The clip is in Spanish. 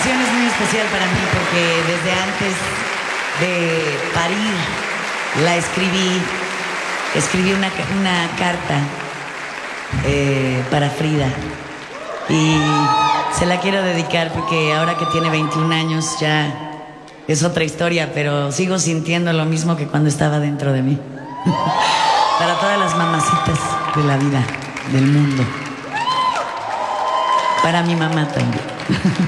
canción es muy especial para mí porque desde antes de parir la escribí una carta para Frida y se la quiero dedicar porque ahora que tiene 21 años ya es otra historia, pero sigo sintiendo lo mismo que cuando estaba dentro de mí. Para todas las mamacitas de la vida, del mundo. Para mi mamá también.